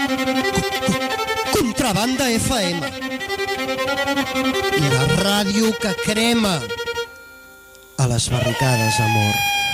Contrabanda FM. La ràdio que crema a les barricades, amor.